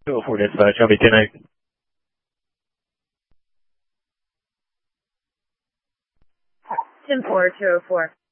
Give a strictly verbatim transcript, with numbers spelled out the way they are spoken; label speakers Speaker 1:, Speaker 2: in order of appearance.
Speaker 1: two oh four dispatch, I'll be ten eight.
Speaker 2: ten four, two oh four.